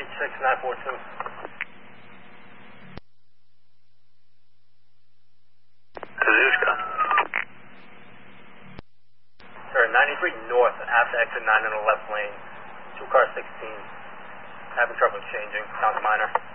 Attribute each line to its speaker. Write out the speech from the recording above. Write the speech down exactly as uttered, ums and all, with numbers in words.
Speaker 1: H six nine four two.
Speaker 2: Kazushka.
Speaker 1: Sir, ninety-three north after exit nine in the left lane. Two car sixteen. Having trouble changing. Sounds minor.